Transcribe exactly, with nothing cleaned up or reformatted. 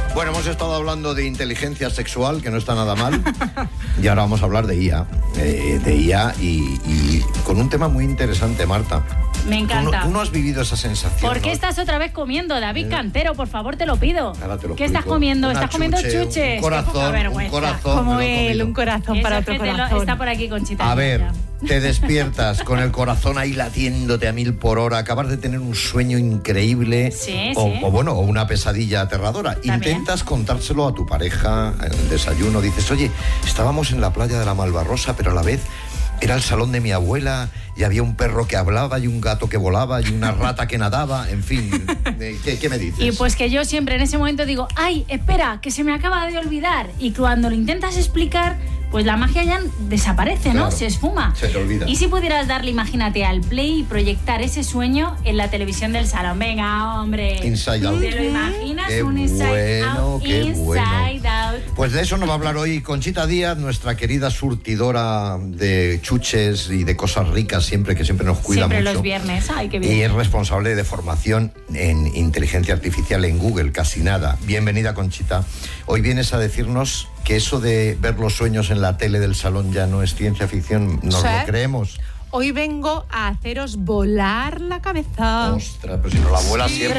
Bueno, hemos estado hablando de inteligencia sexual, que no está nada mal, y ahora vamos a hablar de I A, eh, de I A y, y con un tema muy interesante, Marta. Me encanta. ¿Tú no, tú no has vivido esa sensación? ¿Por qué ¿no? estás otra vez comiendo, David Cantero? Por favor, te lo pido. Ahora te lo ¿Qué explico. estás comiendo? Una ¿Estás comiendo chuche, chuches? un corazón, Qué poca un vergüenza. corazón. Como me lo he él, comido. un corazón Eso para es otro que te lo- corazón. está por aquí Conchita. A ver, Ya. te despiertas con el corazón ahí latiéndote a mil por hora, acabas de tener un sueño increíble, Sí, o, sí. o bueno, o una pesadilla aterradora. También. Intentas contárselo a tu pareja en el desayuno, dices, oye, estábamos en la playa de la Malvarrosa, pero a la vez era el salón de mi abuela y había un perro que hablaba y un gato que volaba y una rata que nadaba, en fin, ¿qué, qué me dices? Y pues que yo siempre en ese momento digo, ay, espera, que se me acaba de olvidar. Y cuando lo intentas explicar, pues la magia ya desaparece, ¿no? Claro, Se esfuma. se te olvida. Y si pudieras darle, imagínate, al play y proyectar ese sueño en la televisión del salón. Venga, hombre. Inside Out. ¿Te lo imaginas? Qué Un Inside bueno, Out. qué Inside bueno. Out. Pues de eso nos va a hablar hoy Conchita Díaz, nuestra querida surtidora de chuches y de cosas ricas, siempre que siempre nos cuida Siempre mucho. los viernes. Ay, qué Y bien. es responsable de formación en inteligencia artificial en Google, casi nada. Bienvenida, Conchita. Hoy vienes a decirnos que eso de ver los sueños en la tele del salón ya no es ciencia ficción, nos Sí. lo creemos. Hoy vengo a haceros volar la cabeza. Ostras, pero si no la abuela Sí. siempre.